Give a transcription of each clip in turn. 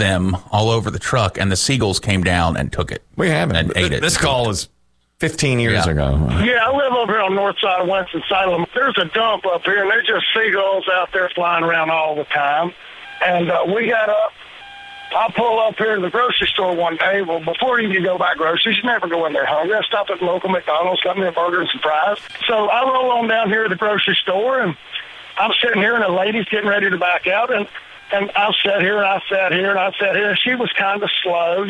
them all over the truck, and the seagulls came down and took it. We haven't. And ate it. This call is 15 years ago. Yeah, I live over here on the north side of Winston-Salem. There's a dump up here, and there's just seagulls out there flying around all the time. And we got up. I pull up here to the grocery store one day. Well, before you can go buy groceries, you never go in there hungry. I stop at the local McDonald's, got me a burger and some fries. So I roll on down here to the grocery store, and I'm sitting here, and a lady's getting ready to back out. And I sat here, and I sat here, and I sat here. And she was kind of slow,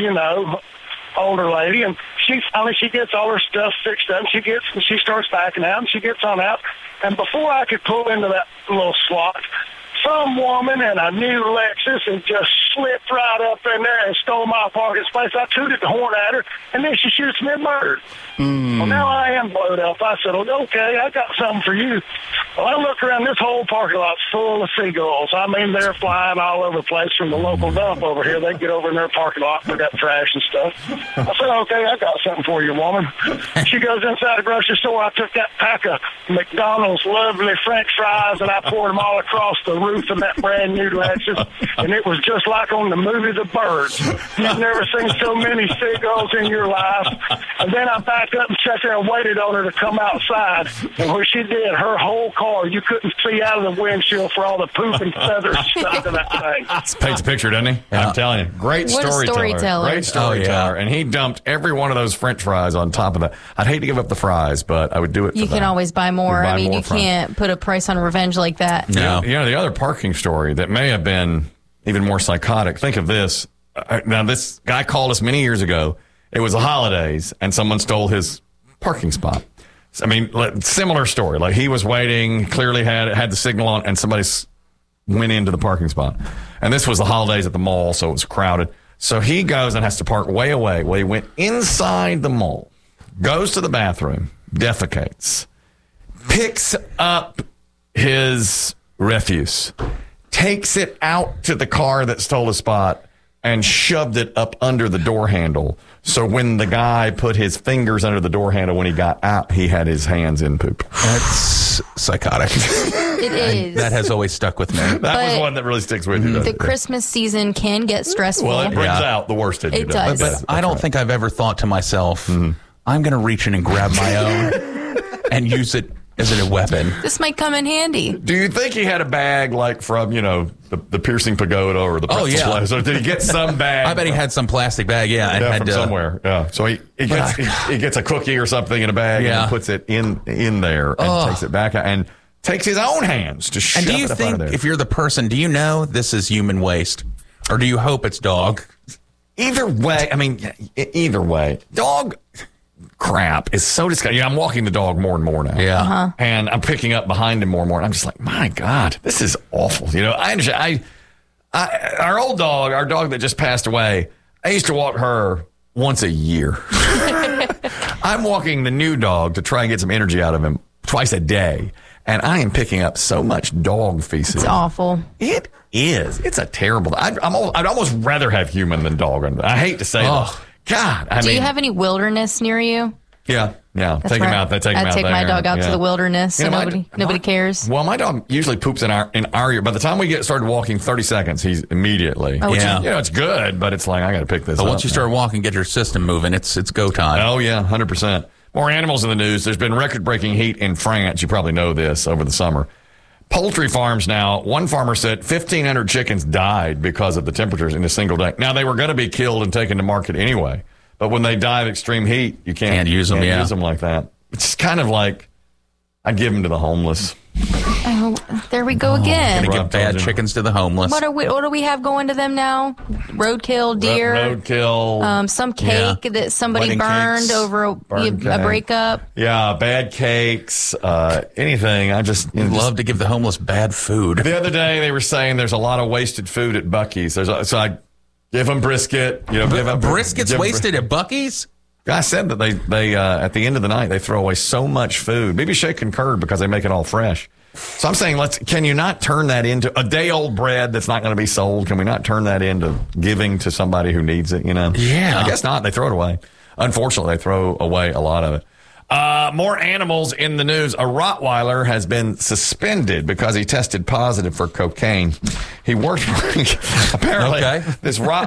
older lady. And she gets all her stuff fixed up. And she starts backing out, and she gets on out. And before I could pull into that little slot, some woman in a new Lexus and just slipped right up in there and stole my parking space. I tooted the horn at her, and then she shoots me a bird. Well, now I am blowed up. I said, okay, I got something for you. Well, I look around, this whole parking lot's full of seagulls. I mean, they're flying all over the place from the local dump over here. They get over in their parking lot and got trash and stuff. I said, okay, I got something for you, woman. She goes inside the grocery store. I took that pack of McDonald's lovely French fries, and I poured them all across the roof of that brand new Lexus, and it was just like on the movie The Birds. You've never seen so many seagulls in your life. And then I backed up and sat there and waited on her to come outside. And when she did, her whole car, you couldn't see out of the windshield for all the poop and feathers stuck in that thing. Paints a picture, doesn't he? Yeah. I'm telling you. Great storyteller. Great storyteller. And he dumped every one of those French fries on top of that. I'd hate to give up the fries, but I would do it for You can always buy more. You can't put a price on revenge like that. No. The other parking story that may have been even more psychotic. Think of this. Now, this guy called us many years ago. It was the holidays, and someone stole his parking spot. I mean, similar story. Like, he was waiting, clearly had the signal on, and somebody went into the parking spot. And this was the holidays at the mall, so it was crowded. So he goes and has to park way away. Well, he went inside the mall, goes to the bathroom, defecates, picks up his refuse, takes it out to the car that stole the spot, and shoved it up under the door handle. So when the guy put his fingers under the door handle when he got out, he had his hands in poop. That's psychotic. It is. That has always stuck with me. That was one that really sticks with you. The Christmas season can get stressful. Well, it brings out the worst in you. It does. But I don't think I've ever thought to myself, I'm going to reach in and grab my own and use it as a weapon. This might come in handy. Do you think he had a bag like from, the piercing pagoda or the pretzel place? Or did he get some bag? I bet he had some plastic bag, from somewhere. Yeah. So he gets a cookie or something in a bag and puts it in there and takes it back out and takes his own hands to shove it up out of there. And do you think, if you're the person, do you know this is human waste? Or do you hope it's dog? Either way, dog crap is so disgusting. I'm walking the dog more and more now. Yeah. Uh-huh. And I'm picking up behind him more and more. And I'm just like, my God, this is awful. I understand. Our old dog, our dog that just passed away, I used to walk her once a year. I'm walking the new dog to try and get some energy out of him twice a day. And I am picking up so much dog feces. It's awful. It is. It's a terrible. I'd almost rather have human than dog. I hate to say that. God. Do you have any wilderness near you? Yeah. Take him out. They take him out. I take my dog out to the wilderness, so nobody cares. Well, my dog usually poops in our yard. By the time we get started walking 30 seconds, he's immediately. Oh, yeah. It's good, but it's like, I got to pick this up. But once you start walking, get your system moving, it's go time. Oh, yeah, 100%. More animals in the news. There's been record-breaking heat in France. You probably know this over the summer. Poultry farms now, one farmer said 1,500 chickens died because of the temperatures in a single day. Now, they were going to be killed and taken to market anyway. But when they die of extreme heat, you can't use them. Use them like that. It's kind of like I'd give them to the homeless. Oh, there we go again. Gonna give bad chickens to the homeless. What do we have going to them now? Roadkill, deer, roadkill, some cake that somebody burned over a breakup. Yeah, bad cakes, anything. I just love to give the homeless bad food. The other day they were saying there's a lot of wasted food at Buc-ee's. So I give them brisket. Brisket's wasted at Buc-ee's? I said that they at the end of the night, they throw away so much food. Maybe Shay concurred because they make it all fresh. So I'm saying, can you not turn that into a day-old bread that's not going to be sold? Can we not turn that into giving to somebody who needs it, Yeah. I guess not. They throw it away. Unfortunately, they throw away a lot of it. More animals in the news. A Rottweiler has been suspended because he tested positive for cocaine. He worked apparently. This